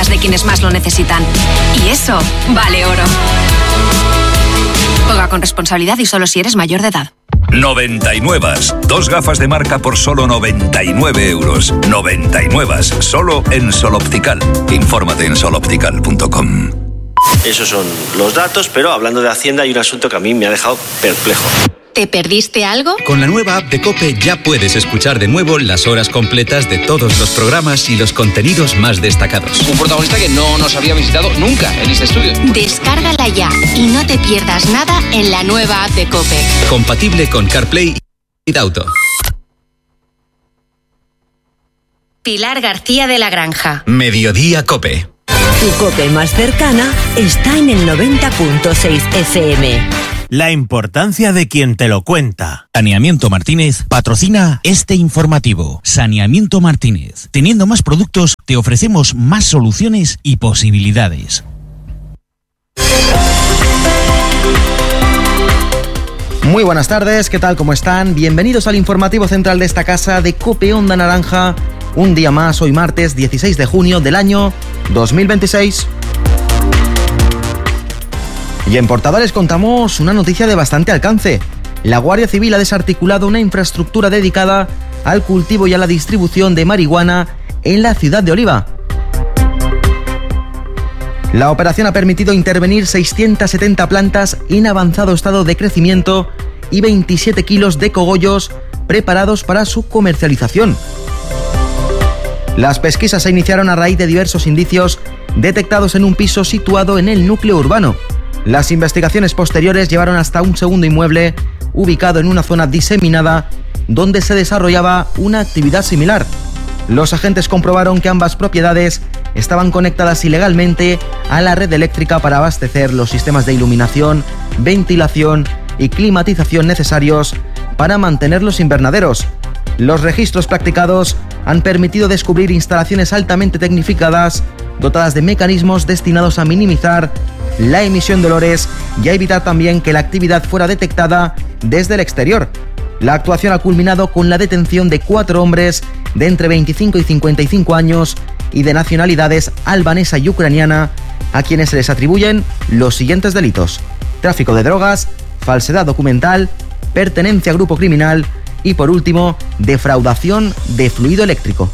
cuidas de quienes más lo necesitan. Y eso vale oro. Juega con responsabilidad y solo si eres mayor de edad. 99. 2 gafas de marca por solo 99 euros. 99. Solo en Sol Optical. Infórmate en soloptical.com. Esos son los datos, pero hablando de Hacienda hay un asunto que a mí me ha dejado perplejo. ¿Te perdiste algo? Con la nueva app de COPE ya puedes escuchar de nuevo las horas completas de todos los programas y los contenidos más destacados. Un protagonista que no nos había visitado nunca en este estudio. Descárgala ya y no te pierdas nada en la nueva app de COPE. Compatible con CarPlay y Auto. Pilar García de la Granja. Mediodía COPE. Tu COPE más cercana está en el 90.6 FM. La importancia de quien te lo cuenta. Saneamiento Martínez patrocina este informativo. Saneamiento Martínez. Teniendo más productos, te ofrecemos más soluciones y posibilidades. Muy buenas tardes, ¿qué tal? ¿Cómo están? Bienvenidos al informativo central de esta casa de COPE Onda Naranja. Un día más, hoy martes 16 de junio del año 2026. Y en Portadores contamos una noticia de bastante alcance. La Guardia Civil ha desarticulado una infraestructura dedicada al cultivo y a la distribución de marihuana en la ciudad de Oliva. La operación ha permitido intervenir 670 plantas en avanzado estado de crecimiento y 27 kilos de cogollos preparados para su comercialización. Las pesquisas se iniciaron a raíz de diversos indicios detectados en un piso situado en el núcleo urbano. Las investigaciones posteriores llevaron hasta un segundo inmueble ubicado en una zona diseminada donde se desarrollaba una actividad similar. Los agentes comprobaron que ambas propiedades estaban conectadas ilegalmente a la red eléctrica para abastecer los sistemas de iluminación, ventilación y climatización necesarios para mantener los invernaderos. Los registros practicados han permitido descubrir instalaciones altamente tecnificadas, dotadas de mecanismos destinados a minimizar la emisión de olores y a evitar también que la actividad fuera detectada desde el exterior. La actuación ha culminado con la detención de 4 hombres de entre 25 y 55 años y de nacionalidades albanesa y ucraniana, a quienes se les atribuyen los siguientes delitos: tráfico de drogas, falsedad documental, pertenencia a grupo criminal y, por último, defraudación de fluido eléctrico.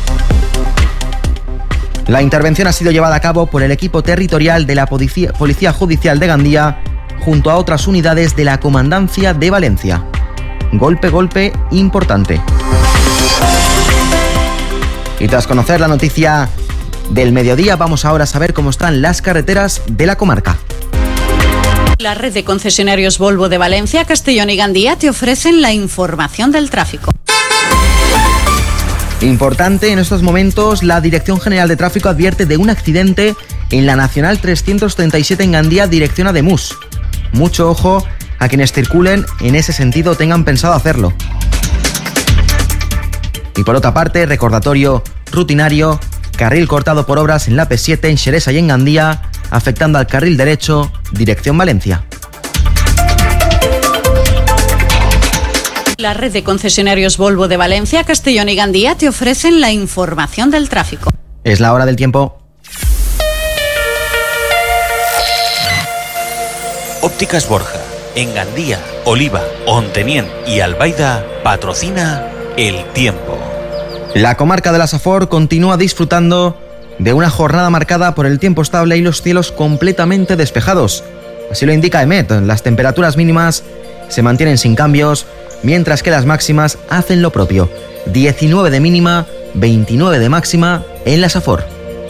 La intervención ha sido llevada a cabo por el equipo territorial de la Policía Judicial de Gandía junto a otras unidades de la Comandancia de Valencia. Golpe importante. Y tras conocer la noticia del mediodía, vamos ahora a saber cómo están las carreteras de la comarca. La red de concesionarios Volvo de Valencia, Castellón y Gandía te ofrecen la información del tráfico. Importante en estos momentos, la Dirección General de Tráfico advierte de un accidente en la Nacional 337 en Gandía, dirección a Ademús. Mucho ojo a quienes circulen en ese sentido, tengan pensado hacerlo. Y por otra parte, recordatorio rutinario, carril cortado por obras en la P7 en Xeresa y en Gandía, afectando al carril derecho, dirección Valencia. La red de concesionarios Volvo de Valencia, Castellón y Gandía te ofrecen la información del tráfico. Es la hora del tiempo. Ópticas Borja, en Gandía, Oliva, Ontenien y Albaida, patrocina el tiempo. La comarca de la Safor continúa disfrutando de una jornada marcada por el tiempo estable y los cielos completamente despejados. Así lo indica EMET. Las temperaturas mínimas se mantienen sin cambios, mientras que las máximas hacen lo propio. 19 de mínima, 29 de máxima en la Safor.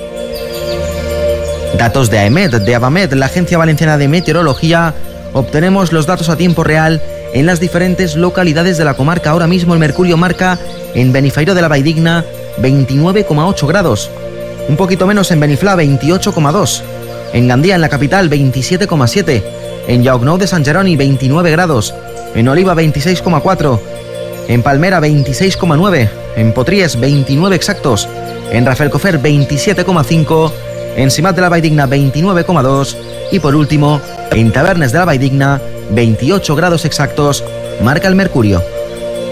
Datos de AEMET, de Abamet, la Agencia Valenciana de Meteorología. Obtenemos los datos a tiempo real en las diferentes localidades de la comarca. Ahora mismo el mercurio marca en Benifairó de la Valldigna 29,8 grados. Un poquito menos en Beniflá, 28,2. En Gandía, en la capital, 27,7. En Llocnou de Sant Jeroni, 29 grados. En Oliva, 26,4. En Palmera, 26,9. En Potries, 29 exactos. En Rafelcofer, 27,5. En Simat de la Valldigna, 29,2. Y por último, en Tabernes de la Valldigna, 28 grados exactos, marca el mercurio.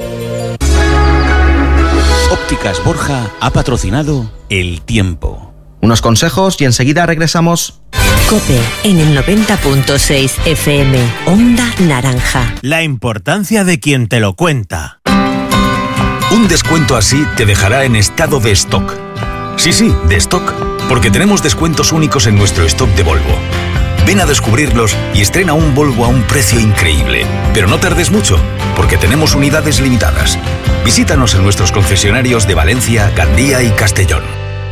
Ópticas Borja ha patrocinado el tiempo. Unos consejos y enseguida regresamos. COPE en el 90.6 FM, Onda Naranja. La importancia de quien te lo cuenta. Un descuento así te dejará en estado de stock. Sí, de stock, porque tenemos descuentos únicos en nuestro stock de Volvo. Ven a descubrirlos y estrena un Volvo a un precio increíble. Pero no tardes mucho, porque tenemos unidades limitadas. Visítanos en nuestros concesionarios de Valencia, Gandía y Castellón.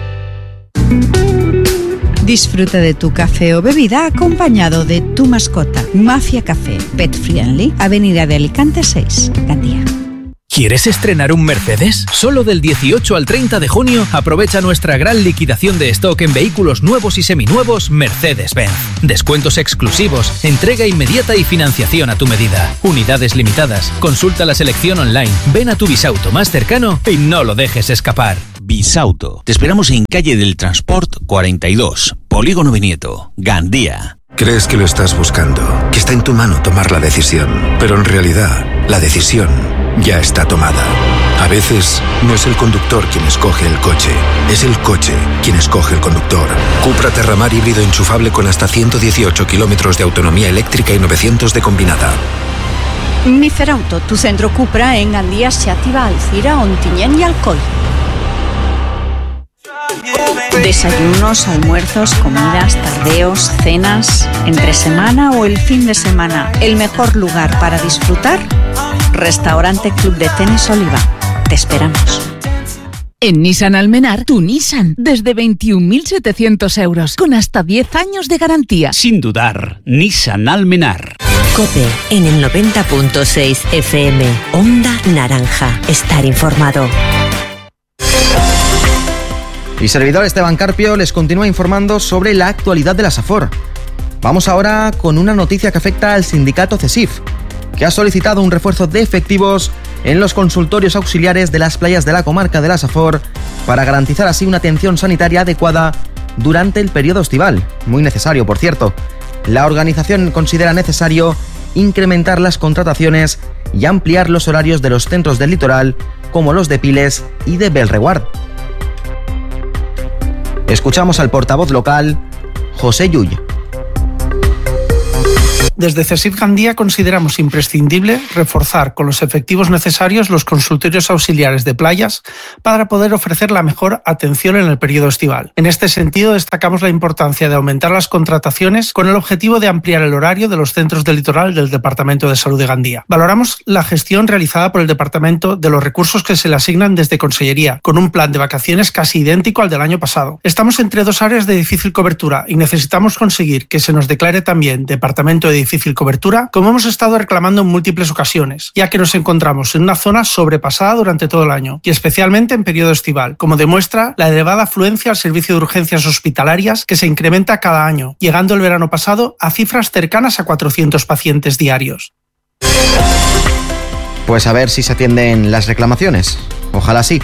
Disfruta de tu café o bebida acompañado de tu mascota. Mafia Café, Pet Friendly, Avenida de Alicante 6, Gandía. ¿Quieres estrenar un Mercedes? Solo del 18 al 30 de junio aprovecha nuestra gran liquidación de stock en vehículos nuevos y seminuevos Mercedes-Benz. Descuentos exclusivos, entrega inmediata y financiación a tu medida. Unidades limitadas. Consulta la selección online. Ven a tu Bisauto más cercano y no lo dejes escapar. Bisauto. Te esperamos en calle del Transport 42, Polígono Vinieto, Gandía. Crees que lo estás buscando, que está en tu mano tomar la decisión, pero en realidad la decisión ya está tomada. A veces no es el conductor quien escoge el coche, es el coche quien escoge el conductor. Cupra Terramar híbrido enchufable con hasta 118 kilómetros de autonomía eléctrica y 900 de combinada. Miferauto, tu centro Cupra en Gandía, Xàtiva, Alcira, Ontinyent y Alcoi. Desayunos, almuerzos, comidas, tardeos, cenas, entre semana o el fin de semana. El mejor lugar para disfrutar, Restaurante Club de Tenis Oliva. Te esperamos. En Nissan Almenar, tu Nissan, desde 21.700 euros, con hasta 10 años de garantía. Sin dudar, Nissan Almenar. COPE en el 90.6 FM, Onda Naranja. Estar informado. Y servidor Esteban Carpio les continúa informando sobre la actualidad de la Safor. Vamos ahora con una noticia que afecta al sindicato CESIF, que ha solicitado un refuerzo de efectivos en los consultorios auxiliares de las playas de la comarca de la Safor para garantizar así una atención sanitaria adecuada durante el periodo estival. Muy necesario, por cierto. La organización considera necesario incrementar las contrataciones y ampliar los horarios de los centros del litoral, como los de Piles y de Belreguard. Escuchamos al portavoz local, José Llull. Desde CESIF Gandía consideramos imprescindible reforzar con los efectivos necesarios los consultorios auxiliares de playas para poder ofrecer la mejor atención en el periodo estival. En este sentido, destacamos la importancia de aumentar las contrataciones con el objetivo de ampliar el horario de los centros del litoral del Departamento de Salud de Gandía. Valoramos la gestión realizada por el Departamento de los recursos que se le asignan desde Consellería, con un plan de vacaciones casi idéntico al del año pasado. Estamos entre dos áreas de difícil cobertura y necesitamos conseguir que se nos declare también Departamento de difícil cobertura, como hemos estado reclamando en múltiples ocasiones, ya que nos encontramos en una zona sobrepasada durante todo el año, y especialmente en periodo estival, como demuestra la elevada afluencia al servicio de urgencias hospitalarias que se incrementa cada año, llegando el verano pasado a cifras cercanas a 400 pacientes diarios. Pues a ver si se atienden las reclamaciones. Ojalá sí.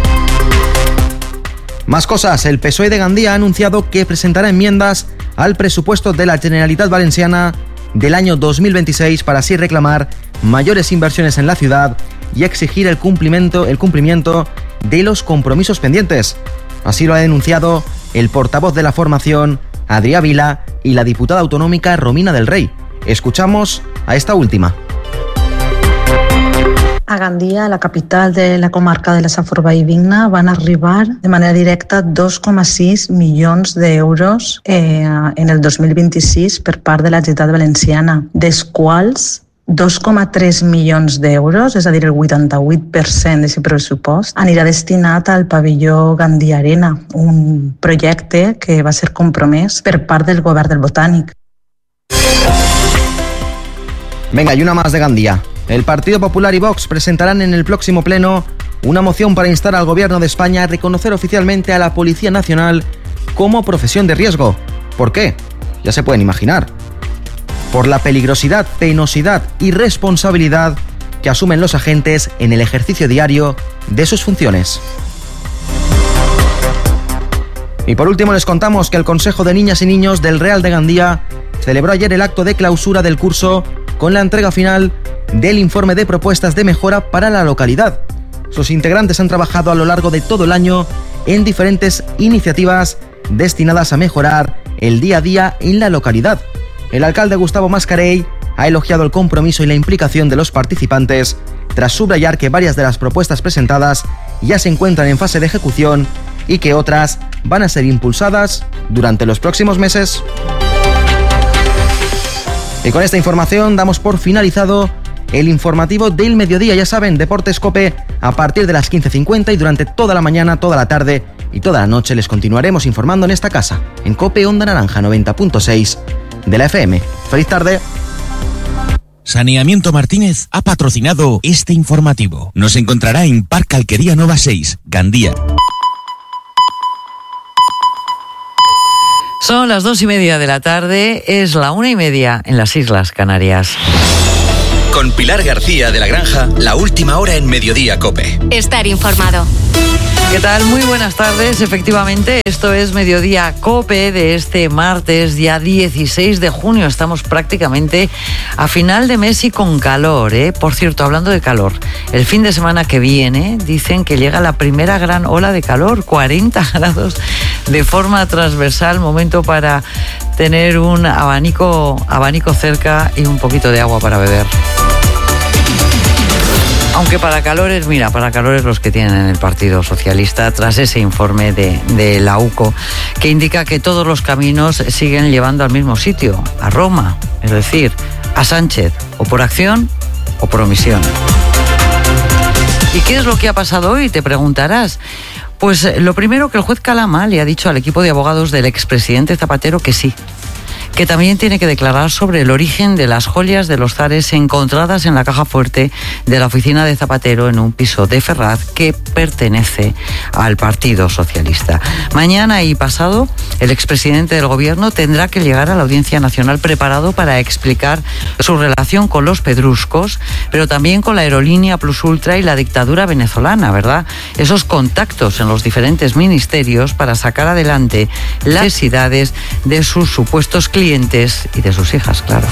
Más cosas. El PSOE de Gandía ha anunciado que presentará enmiendas al presupuesto de la Generalitat Valenciana del año 2026 para así reclamar mayores inversiones en la ciudad y exigir el cumplimiento de los compromisos pendientes. Así lo ha denunciado el portavoz de la formación, Adrià Vila, y la diputada autonómica Romina del Rey. Escuchamos a esta última. A Gandía, la capital de la comarca de la Safor Valldigna, van arribar de manera directa 2,6 milions d'euros en el 2026 per part de la Generalitat Valenciana, dels quals 2,3 milions d'euros, és a dir, el 88% d'aquest pressupost, anirà destinat al pavelló Gandia Arena, un projecte que va ser compromès per part del govern del Botànic. Venga, y una más de Gandía. El Partido Popular y Vox presentarán en el próximo pleno una moción para instar al Gobierno de España a reconocer oficialmente a la Policía Nacional como profesión de riesgo. ¿Por qué? Ya se pueden imaginar. Por la peligrosidad, penosidad y responsabilidad que asumen los agentes en el ejercicio diario de sus funciones. Y por último les contamos que el Consejo de Niñas y Niños del Real de Gandía celebró ayer el acto de clausura del curso con la entrega final del informe de propuestas de mejora para la localidad. Sus integrantes han trabajado a lo largo de todo el año en diferentes iniciativas destinadas a mejorar el día a día en la localidad. El alcalde Gustavo Mascarell ha elogiado el compromiso y la implicación de los participantes, tras subrayar que varias de las propuestas presentadas ya se encuentran en fase de ejecución y que otras van a ser impulsadas durante los próximos meses. Y con esta información damos por finalizado el informativo del mediodía. Ya saben, Deportes COPE a partir de las 15:50 y durante toda la mañana, toda la tarde y toda la noche les continuaremos informando en esta casa, en COPE Onda Naranja 90.6 de la FM. ¡Feliz tarde! Saneamiento Martínez ha patrocinado este informativo. Nos encontrará en Parque Alquería Nova 6, Gandía. Son las 2:30 de la tarde, es la 1:30 en las Islas Canarias. Con Pilar García de la Granja, la última hora en Mediodía COPE. Estar informado. ¿Qué tal? Muy buenas tardes. Efectivamente, esto es Mediodía COPE de este martes, día 16 de junio. Estamos prácticamente a final de mes y con calor, ¿eh? Por cierto, hablando de calor, el fin de semana que viene dicen que llega la primera gran ola de calor, 40 grados de forma transversal, momento para tener un abanico cerca y un poquito de agua para beber. Aunque para calores los que tienen el Partido Socialista, tras ese informe de la UCO, que indica que todos los caminos siguen llevando al mismo sitio, a Roma, es decir, a Sánchez, o por acción o por omisión. ¿Y qué es lo que ha pasado hoy? Te preguntarás. Pues lo primero, que el juez Calama le ha dicho al equipo de abogados del expresidente Zapatero que sí, que también tiene que declarar sobre el origen de las joyas de los zares encontradas en la caja fuerte de la oficina de Zapatero en un piso de Ferraz que pertenece al Partido Socialista. Mañana y pasado, el expresidente del Gobierno tendrá que llegar a la Audiencia Nacional preparado para explicar su relación con los pedruscos, pero también con la aerolínea Plus Ultra y la dictadura venezolana, ¿verdad? Esos contactos en los diferentes ministerios para sacar adelante las necesidades de sus supuestos clientes y de sus hijas, claro.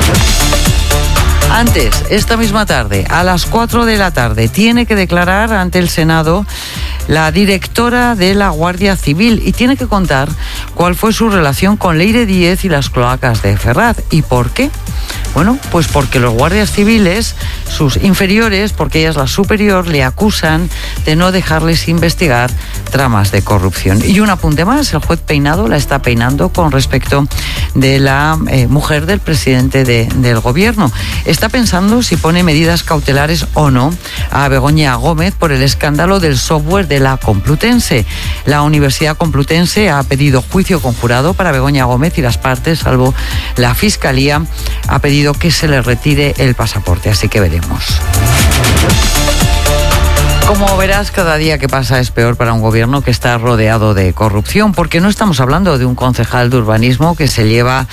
Antes, esta misma tarde, a las 4 de la tarde, tiene que declarar ante el Senado la directora de la Guardia Civil y tiene que contar cuál fue su relación con Leire Díez y las cloacas de Ferraz. ¿Y por qué? Bueno, pues porque los guardias civiles, sus inferiores, porque ella es la superior, le acusan de no dejarles investigar tramas de corrupción. Y un apunte más, el juez Peinado la está peinando con respecto de la mujer del presidente del Gobierno. Está pensando si pone medidas cautelares o no a Begoña Gómez por el escándalo del software de la Complutense. La Universidad Complutense ha pedido juicio conjurado para Begoña Gómez y las partes, salvo la Fiscalía, ha pedido que se le retire el pasaporte, así que veremos. Como verás, cada día que pasa es peor para un gobierno que está rodeado de corrupción, porque no estamos hablando de un concejal de urbanismo que se lleva,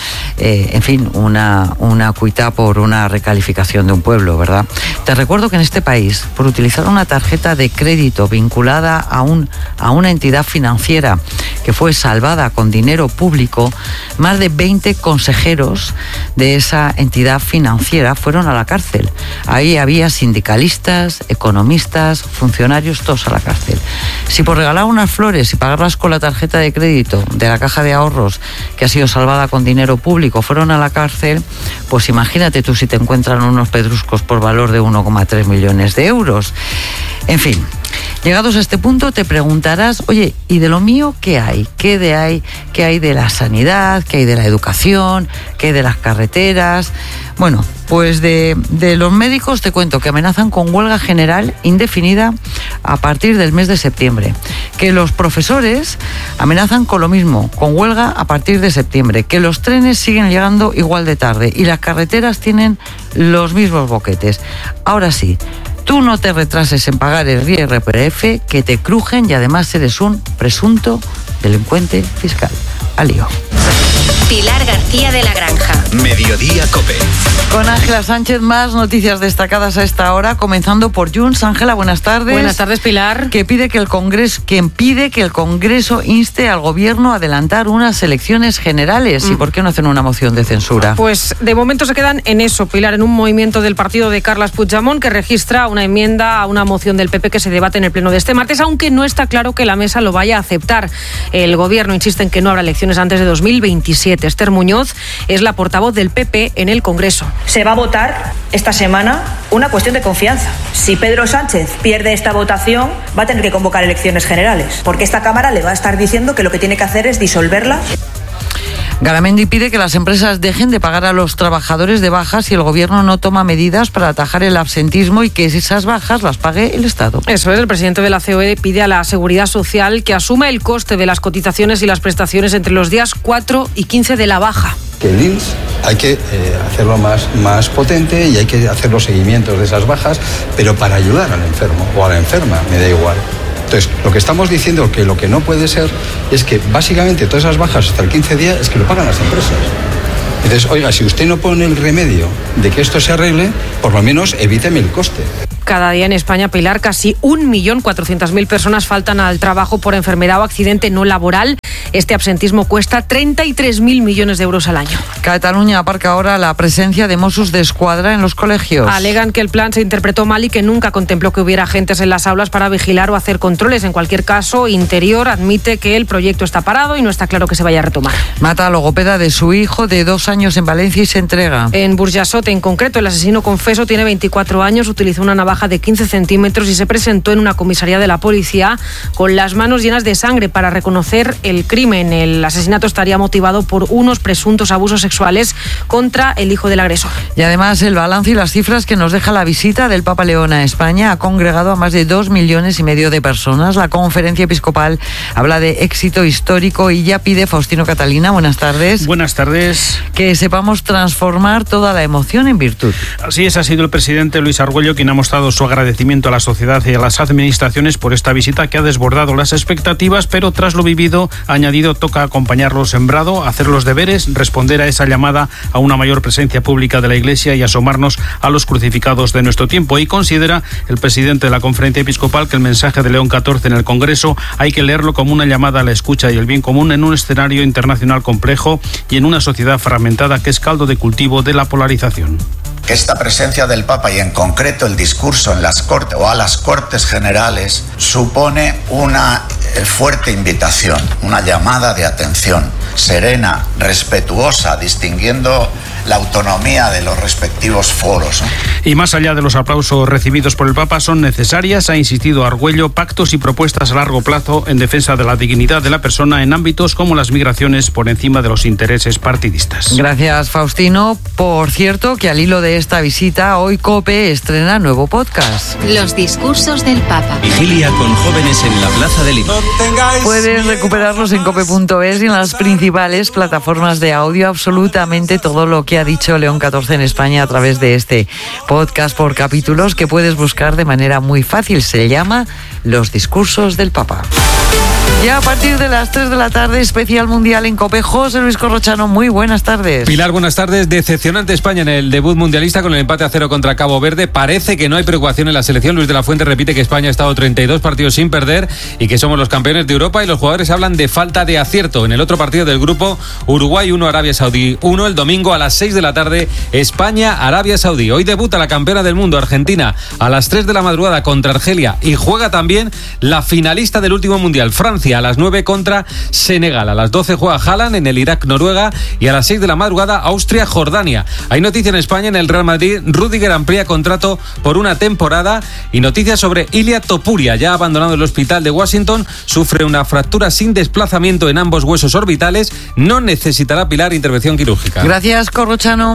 una cuita por una recalificación de un pueblo, ¿verdad? Te recuerdo que en este país, por utilizar una tarjeta de crédito vinculada a una entidad financiera que fue salvada con dinero público, más de 20 consejeros de esa entidad financiera fueron a la cárcel. Ahí había sindicalistas, economistas, funcionarios, todos a la cárcel. Si por regalar unas flores y pagarlas con la tarjeta de crédito de la Caja de Ahorros, que ha sido salvada con dinero público, fueron a la cárcel, pues imagínate tú si te encuentran unos pedruscos por valor de 1,3 millones de euros. En fin, llegados a este punto te preguntarás, oye, ¿y de lo mío qué hay? ¿Qué hay de la sanidad? ¿Qué hay de la educación? ¿Qué hay de las carreteras? Bueno, pues de los médicos te cuento que amenazan con huelga general indefinida a partir del mes de septiembre. Que los profesores amenazan con lo mismo, con huelga a partir de septiembre. Que los trenes siguen llegando igual de tarde y las carreteras tienen los mismos boquetes. Ahora sí, tú no te retrases en pagar el IRPF, que te crujen y además eres un presunto delincuente fiscal. Al lío. Pilar García de la Granja. Mediodía COPE. Con Ángela Sánchez, más noticias destacadas a esta hora, comenzando por Junts. Ángela, buenas tardes. Buenas tardes, Pilar. Quien pide que el Congreso inste al Gobierno a adelantar unas elecciones generales. ¿Y por qué no hacen una moción de censura? Pues de momento se quedan en eso, Pilar, en un movimiento del partido de Carles Puigdemont que registra una enmienda a una moción del PP que se debate en el pleno de este martes, aunque no está claro que la mesa lo vaya a aceptar. El Gobierno insiste en que no habrá elecciones antes de 2027. Esther Muñoz es la portavoz del PP en el Congreso. Se va a votar esta semana una cuestión de confianza. Si Pedro Sánchez pierde esta votación, va a tener que convocar elecciones generales, porque esta Cámara le va a estar diciendo que lo que tiene que hacer es disolverla. Garamendi pide que las empresas dejen de pagar a los trabajadores de bajas si el Gobierno no toma medidas para atajar el absentismo y que esas bajas las pague el Estado. Eso es, el presidente de la COE pide a la Seguridad Social que asuma el coste de las cotizaciones y las prestaciones entre los días 4 y 15 de la baja. Que el INS hay que hacerlo más potente y hay que hacer los seguimientos de esas bajas, pero para ayudar al enfermo o a la enferma, me da igual. Entonces, lo que estamos diciendo que lo que no puede ser es que básicamente todas esas bajas hasta el 15 días es que lo pagan las empresas. Entonces, oiga, si usted no pone el remedio de que esto se arregle, por lo menos evíteme el coste. Cada día en España, Pilar, casi 1.400.000 personas faltan al trabajo por enfermedad o accidente no laboral. Este absentismo cuesta 33.000 millones de euros al año. Cataluña aparca ahora la presencia de Mossos d'Esquadra en los colegios. Alegan que el plan se interpretó mal y que nunca contempló que hubiera agentes en las aulas para vigilar o hacer controles. En cualquier caso, Interior admite que el proyecto está parado y no está claro que se vaya a retomar. Mata a logopeda de su hijo de 2 años en Valencia y se entrega. En Burjasot, en concreto, el asesino confeso tiene 24 años, utilizó una navaja de 15 centímetros y se presentó en una comisaría de la policía con las manos llenas de sangre para reconocer el crimen. El asesinato estaría motivado por unos presuntos abusos sexuales contra el hijo del agresor. Y además el balance y las cifras que nos deja la visita del Papa León a España ha congregado a más de 2,5 millones de personas. La conferencia episcopal habla de éxito histórico y ya pide, Faustino Catalina, buenas tardes. Buenas tardes. Que sepamos transformar toda la emoción en virtud. Así es, ha sido el presidente Luis Argüello quien ha mostrado su agradecimiento a la sociedad y a las administraciones por esta visita que ha desbordado las expectativas, pero tras lo vivido, ha añadido, toca acompañar lo sembrado, hacer los deberes, responder a esa llamada a una mayor presencia pública de la Iglesia y asomarnos a los crucificados de nuestro tiempo. Y considera el presidente de la conferencia episcopal que el mensaje de León XIV en el Congreso hay que leerlo como una llamada a la escucha y el bien común en un escenario internacional complejo y en una sociedad fragmentada que es caldo de cultivo de la polarización. Esta presencia del Papa y en concreto el discurso en las Cortes o a las Cortes Generales supone una fuerte invitación, una llamada de atención serena, respetuosa, distinguiendo la autonomía de los respectivos foros. Y más allá de los aplausos recibidos por el Papa, son necesarias, ha insistido Argüello, pactos y propuestas a largo plazo en defensa de la dignidad de la persona en ámbitos como las migraciones por encima de los intereses partidistas. Gracias, Faustino. Por cierto, que al hilo de esta visita, hoy COPE estrena nuevo podcast. Los discursos del Papa. Vigilia con jóvenes en la Plaza de Lima. Puedes recuperarlos en cope.es y en las principales plataformas de audio, absolutamente todo lo que ha dicho León XIV en España a través de este podcast por capítulos que puedes buscar de manera muy fácil. Se llama Los discursos del Papa. Ya a partir de las 3 de la tarde, especial mundial en COPE. José Luis Corrochano, muy buenas tardes. Pilar, buenas tardes. Decepcionante España en el debut mundialista con el empate a 0 contra Cabo Verde. Parece que no hay preocupación en la selección. Luis de la Fuente repite que España ha estado 32 partidos sin perder y que somos los campeones de Europa, y los jugadores hablan de falta de acierto. En el otro partido del grupo, Uruguay 1, Arabia Saudí 1, el domingo a las 6 de la tarde, España, Arabia Saudí. Hoy debuta la campeona del mundo, Argentina, a las 3 de la madrugada contra Argelia, y juega también la finalista del último mundial, Francia, a las 9 contra Senegal. A las 12 juega Haaland en el Irak-Noruega y a las 6 de la madrugada Austria-Jordania. Hay noticia en España. En el Real Madrid, Rüdiger amplía contrato por una temporada, y noticias sobre Ilia Topuria, ya abandonado el hospital de Washington, sufre una fractura sin desplazamiento en ambos huesos orbitales, no necesitará, Pilar, intervención quirúrgica. Gracias, Corrochano.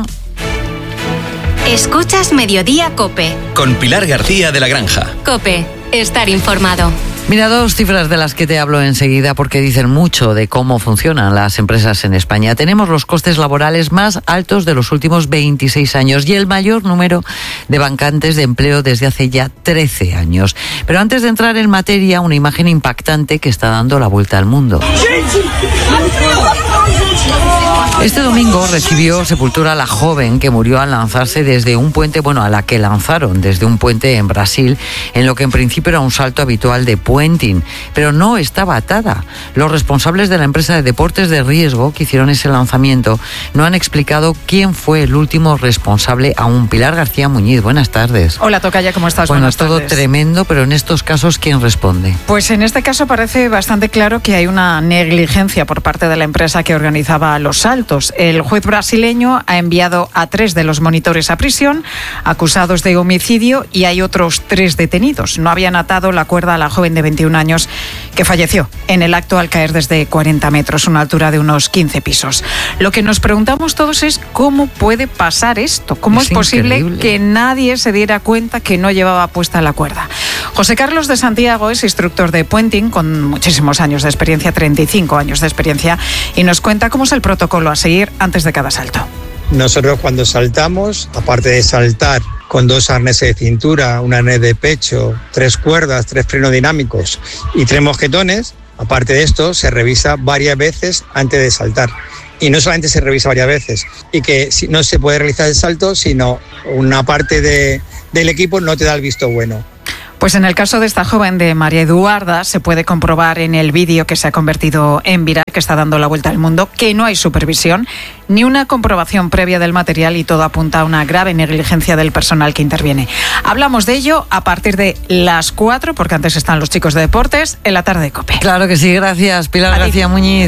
Escuchas Mediodía COPE. Con Pilar García de la Granja. COPE, estar informado. Mira, 2 cifras de las que te hablo enseguida porque dicen mucho de cómo funcionan las empresas en España. Tenemos los costes laborales más altos de los últimos 26 años y el mayor número de vacantes de empleo desde hace ya 13 años. Pero antes de entrar en materia, una imagen impactante que está dando la vuelta al mundo. Este domingo recibió sepultura la joven que murió al lanzarse desde un puente, a la que lanzaron desde un puente en Brasil, en lo que en principio era un salto habitual de puenting, pero no estaba atada. Los responsables de la empresa de deportes de riesgo que hicieron ese lanzamiento no han explicado quién fue el último responsable aún. Pilar García Muñiz, buenas tardes. Hola, tocaya, ¿cómo estás? Bueno, buenas todo tardes. Tremendo, pero en estos casos, ¿quién responde? Pues en este caso parece bastante claro que hay una negligencia por parte de la empresa que organizaba los saltos. El juez brasileño ha enviado a 3 de los monitores a prisión, acusados de homicidio, y hay otros 3 detenidos. No habían atado la cuerda a la joven de 21 años que falleció en el acto al caer desde 40 metros, una altura de unos 15 pisos. Lo que nos preguntamos todos es cómo puede pasar esto, cómo es posible increíble que nadie se diera cuenta que no llevaba puesta la cuerda. José Carlos de Santiago es instructor de puenting con muchísimos años de experiencia, 35 años de experiencia, y nos cuenta cómo es el protocolo a seguir antes de cada salto. Nosotros cuando saltamos, aparte de saltar con 2 arneses de cintura, un arnés de pecho, 3 cuerdas, 3 frenos dinámicos y 3 mosquetones, aparte de esto se revisa varias veces antes de saltar. Y no solamente se revisa varias veces, y que no se puede realizar el salto, sino una parte del equipo no te da el visto bueno. Pues en el caso de esta joven, de María Eduarda, se puede comprobar en el vídeo que se ha convertido en viral, que está dando la vuelta al mundo, que no hay supervisión ni una comprobación previa del material, y todo apunta a una grave negligencia del personal que interviene. Hablamos de ello a partir de las 4, porque antes están los chicos de deportes, en la tarde de COPE. Claro que sí, gracias, Pilar García Muñiz.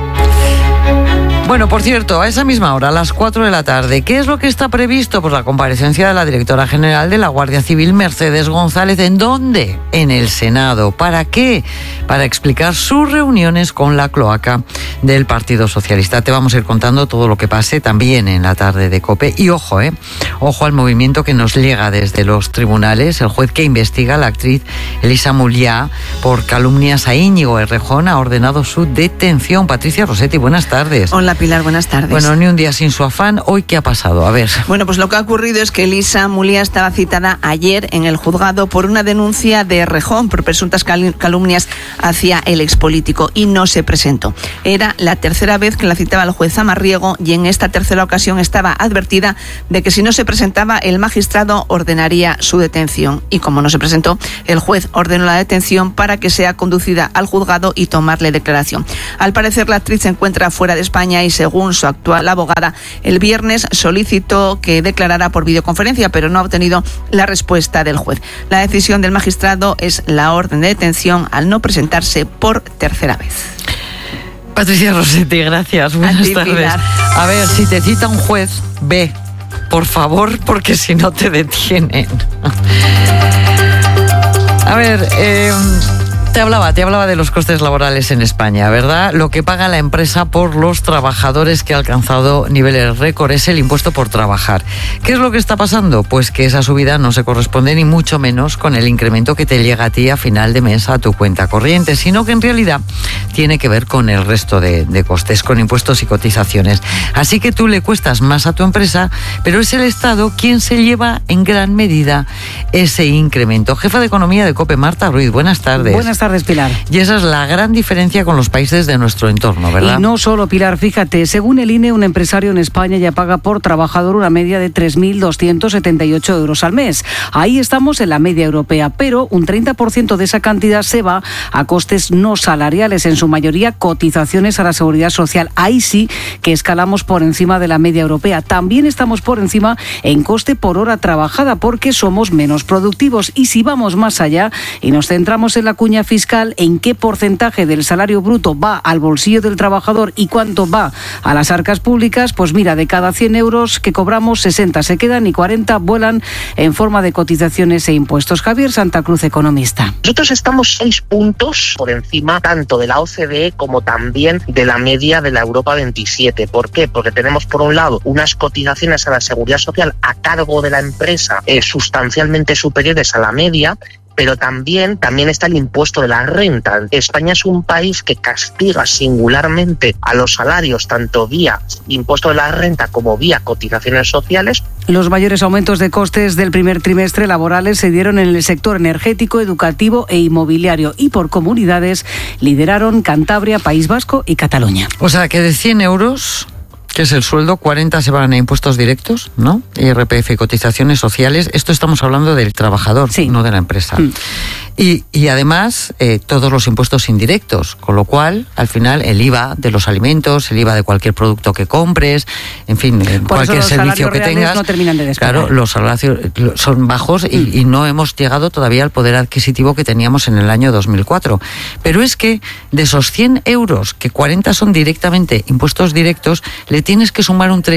Bueno, por cierto, a esa misma hora, a las 4 de la tarde, ¿qué es lo que está previsto? Pues la comparecencia de la directora general de la Guardia Civil, Mercedes González. ¿En dónde? En el Senado. ¿Para qué? Para explicar sus reuniones con la cloaca del Partido Socialista. Te vamos a ir contando todo lo que pase también en la tarde de COPE. Y ojo, ojo al movimiento que nos llega desde los tribunales. El juez que investiga a la actriz Elisa Muliá por calumnias a Íñigo Errejón ha ordenado su detención. Patricia Rossetti, buenas tardes. Hola, Pilar, buenas tardes. Bueno, ni un día sin su afán. ¿Hoy qué ha pasado? A ver. Bueno, pues lo que ha ocurrido es que Elisa Muliá estaba citada ayer en el juzgado por una denuncia de Errejón por presuntas calumnias hacia el expolítico, y no se presentó. Era la tercera vez que la citaba el juez Amarriego, y en esta tercera ocasión estaba advertida de que si no se presentaba, el magistrado ordenaría su detención. Y como no se presentó, el juez ordenó la detención para que sea conducida al juzgado y tomarle declaración. Al parecer, la actriz se encuentra fuera de España y, según su actual abogada, el viernes solicitó que declarara por videoconferencia, pero no ha obtenido la respuesta del juez. La decisión del magistrado es la orden de detención al no presentarse por tercera vez. Patricia Rossetti, gracias. Buenas tardes. A ver, si te cita un juez, ve, por favor, porque si no te detienen. A ver, Te hablaba de los costes laborales en España, ¿verdad? Lo que paga la empresa por los trabajadores, que ha alcanzado niveles récord, es el impuesto por trabajar. ¿Qué es lo que está pasando? Pues que esa subida no se corresponde ni mucho menos con el incremento que te llega a ti a final de mes a tu cuenta corriente, sino que en realidad tiene que ver con el resto de costes, con impuestos y cotizaciones. Así que tú le cuestas más a tu empresa, pero es el Estado quien se lleva en gran medida ese incremento. Jefa de Economía de COPE, Marta Ruiz, buenas tardes. Buenas tardes, Pilar. Y esa es la gran diferencia con los países de nuestro entorno, ¿verdad? Y no solo, Pilar, fíjate, según el INE, un empresario en España ya paga por trabajador una media de 3.278 euros al mes. Ahí estamos en la media europea, pero un 30% de esa cantidad se va a costes no salariales, en su mayoría cotizaciones a la Seguridad Social. Ahí sí que escalamos por encima de la media europea. También estamos por encima en coste por hora trabajada, porque somos menos productivos. Y si vamos más allá y nos centramos en la cuña fiscal, en qué porcentaje del salario bruto va al bolsillo del trabajador y cuánto va a las arcas públicas, pues mira, de cada 100 euros que cobramos, 60 se quedan y 40 vuelan en forma de cotizaciones e impuestos. Javier Santa Cruz, economista. Nosotros estamos 6 puntos por encima tanto de la OCDE como también de la media de la Europa 27. ¿Por qué? Porque tenemos, por un lado, unas cotizaciones a la Seguridad Social a cargo de la empresa sustancialmente superiores a la media, pero también está el impuesto de la renta. España es un país que castiga singularmente a los salarios, tanto vía impuesto de la renta como vía cotizaciones sociales. Los mayores aumentos de costes del primer trimestre laborales se dieron en el sector energético, educativo e inmobiliario, y por comunidades lideraron Cantabria, País Vasco y Cataluña. O sea que de 100 euros, que es el sueldo, 40 se van a impuestos directos, ¿no? IRPF y cotizaciones sociales. Esto estamos hablando del trabajador, sí, no de la empresa. Y además todos los impuestos indirectos, con lo cual al final el IVA de los alimentos, el IVA de cualquier producto que compres, en fin, cualquier servicio que tengas, no terminan de despegar. Claro, los salarios son bajos y no hemos llegado todavía al poder adquisitivo que teníamos en el año 2004. Pero es que de esos 100 euros, que 40 son directamente impuestos directos, le tienes que sumar un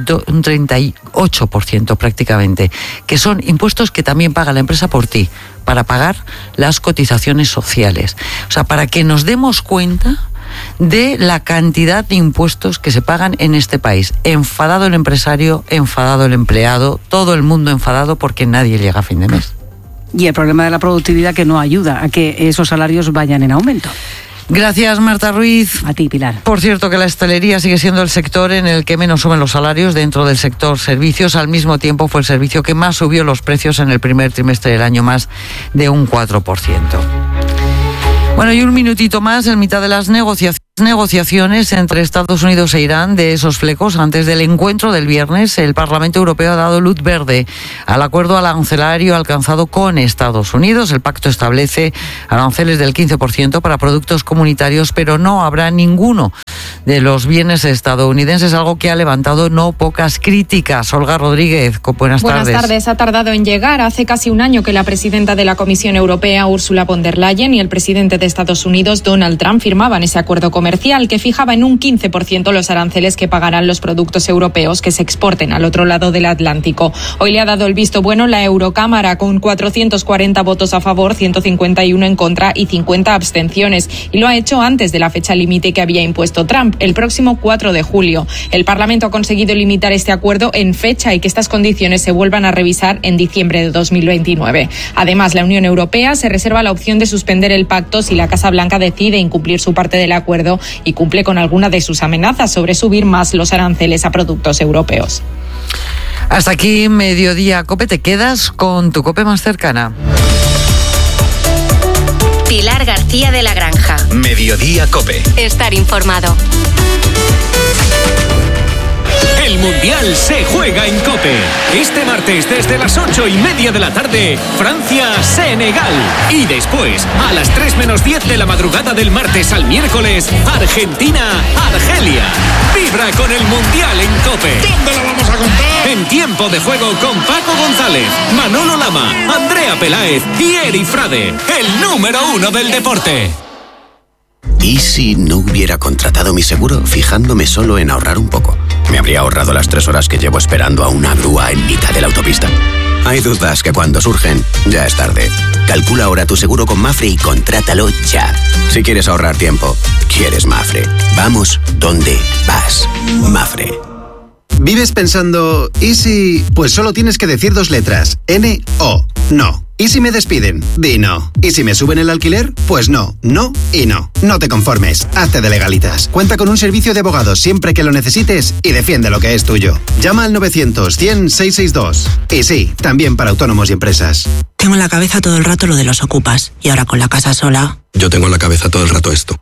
38% prácticamente, que son impuestos que también paga la empresa por ti, para pagar las cotizaciones sociales. O sea, para que nos demos cuenta de la cantidad de impuestos que se pagan en este país. Enfadado el empresario, enfadado el empleado, todo el mundo enfadado porque nadie llega a fin de mes. Y el problema de la productividad, que no ayuda a que esos salarios vayan en aumento. Gracias, Marta Ruiz. A ti, Pilar. Por cierto, que la hostelería sigue siendo el sector en el que menos suben los salarios dentro del sector servicios. Al mismo tiempo fue el servicio que más subió los precios en el primer trimestre del año, más de un 4%. Bueno, y un minutito más en mitad de las negociaciones entre Estados Unidos e Irán de esos flecos. Antes del encuentro del viernes, el Parlamento Europeo ha dado luz verde al acuerdo arancelario alcanzado con Estados Unidos. El pacto establece aranceles del 15% para productos comunitarios, pero no habrá ninguno de los bienes estadounidenses, algo que ha levantado no pocas críticas. Olga Rodríguez, buenas tardes. Buenas tardes. Ha tardado en llegar. Hace casi un año que la presidenta de la Comisión Europea, Ursula von der Leyen, y el presidente de Estados Unidos, Donald Trump, firmaban ese acuerdo comercial que fijaba en un 15% los aranceles que pagarán los productos europeos que se exporten al otro lado del Atlántico. Hoy le ha dado el visto bueno la Eurocámara con 440 votos a favor, 151 en contra y 50 abstenciones. Y lo ha hecho antes de la fecha límite que había impuesto Trump, el próximo 4 de julio. El Parlamento ha conseguido limitar este acuerdo en fecha y que estas condiciones se vuelvan a revisar en diciembre de 2029. Además, la Unión Europea se reserva la opción de suspender el pacto si la Casa Blanca decide incumplir su parte del acuerdo y cumple con alguna de sus amenazas sobre subir más los aranceles a productos europeos. Hasta aquí Mediodía COPE. Te quedas con tu COPE más cercana. Pilar García de la Granja. Mediodía COPE. Estar informado. El Mundial se juega en COPE. Este martes desde las 8:30 de la tarde, Francia-Senegal. Y después, a las 3:10 de la madrugada del martes al miércoles, Argentina-Argelia. Vibra con el Mundial en COPE. ¿Dónde lo vamos a contar? En tiempo de juego con Paco González, Manolo Lama, Andrea Peláez y Eri Frade, el número 1 del deporte. ¿Y si no hubiera contratado mi seguro fijándome solo en ahorrar un poco? ¿Me habría ahorrado las 3 horas que llevo esperando a una grúa en mitad de la autopista? Hay dudas que cuando surgen, ya es tarde. Calcula ahora tu seguro con Mafre y contrátalo ya. Si quieres ahorrar tiempo, quieres Mafre. Vamos donde vas. Mafre. ¿Vives pensando, ¿y si...? Pues solo tienes que decir 2 letras. N-O. No. ¿Y si me despiden? Di no. ¿Y si me suben el alquiler? Pues no. No y no. No te conformes. Hazte de Legalitas. Cuenta con un servicio de abogados siempre que lo necesites y defiende lo que es tuyo. Llama al 900-100-662. Y sí, también para autónomos y empresas. Tengo en la cabeza todo el rato lo de los ocupas. Y ahora con la casa sola... Yo tengo en la cabeza todo el rato esto.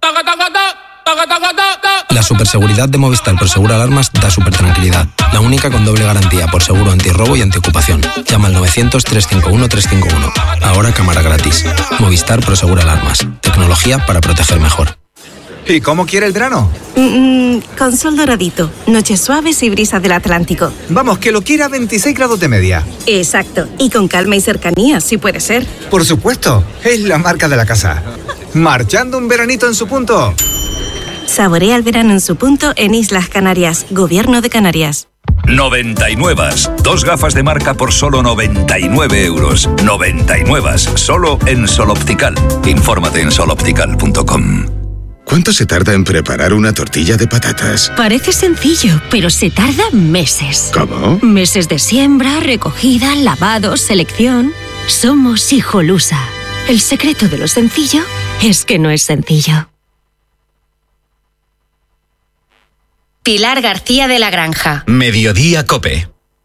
La superseguridad de Movistar Prosegur Alarmas da super tranquilidad. La única con doble garantía por seguro antirrobo y antiocupación. Llama al 900-351-351. Ahora cámara gratis. Movistar Prosegur Alarmas. Tecnología para proteger mejor. ¿Y cómo quiere el verano? Con sol doradito, noches suaves y brisas del Atlántico. Vamos, que lo quiera a 26 grados de media. Exacto, y con calma y cercanía, si puede ser. Por supuesto, es la marca de la casa. Marchando un veranito en su punto. Saborea el verano en su punto en Islas Canarias, Gobierno de Canarias. 99. 2 gafas de marca por solo 99 euros. 99. Solo en Sol Optical. Infórmate en soloptical.com. ¿Cuánto se tarda en preparar una tortilla de patatas? Parece sencillo, pero se tarda meses. ¿Cómo? Meses de siembra, recogida, lavado, selección. Somos Hijolusa. El secreto de lo sencillo es que no es sencillo. Pilar García de la Granja. Mediodía COPE.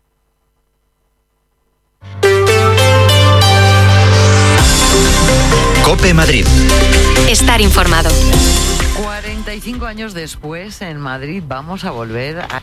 COPE Madrid. Estar informado. 45 años después, en Madrid vamos a volver a...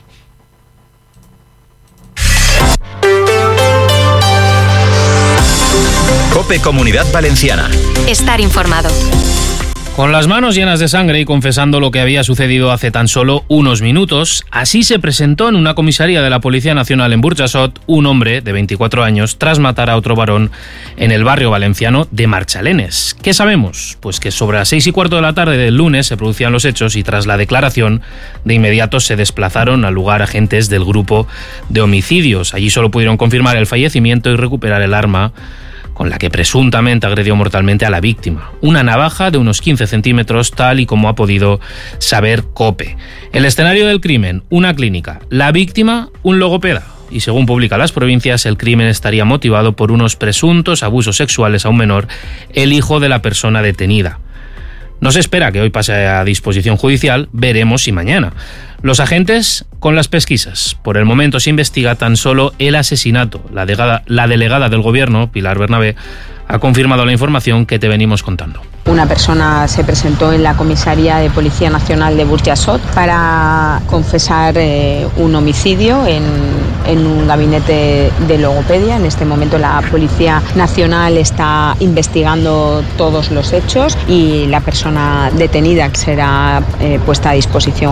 COPE Comunidad Valenciana. Estar informado. Con las manos llenas de sangre y confesando lo que había sucedido hace tan solo unos minutos, así se presentó en una comisaría de la Policía Nacional en Burjasot un hombre de 24 años tras matar a otro varón en el barrio valenciano de Marchalenes. ¿Qué sabemos? Pues que sobre las 6:15 de la tarde del lunes se producían los hechos y tras la declaración de inmediato se desplazaron al lugar agentes del grupo de homicidios. Allí solo pudieron confirmar el fallecimiento y recuperar el arma con la que presuntamente agredió mortalmente a la víctima. Una navaja de unos 15 centímetros, tal y como ha podido saber COPE. El escenario del crimen, una clínica. La víctima, un logopeda. Y según publica Las Provincias, el crimen estaría motivado por unos presuntos abusos sexuales a un menor, el hijo de la persona detenida. No se espera que hoy pase a disposición judicial, veremos si mañana. Los agentes con las pesquisas. Por el momento se investiga tan solo el asesinato. La delegada del Gobierno, Pilar Bernabé, ha confirmado la información que te venimos contando. Una persona se presentó en la comisaría de Policía Nacional de Burjasot para confesar un homicidio en un gabinete de logopedia. En este momento la Policía Nacional está investigando todos los hechos y la persona detenida será puesta a disposición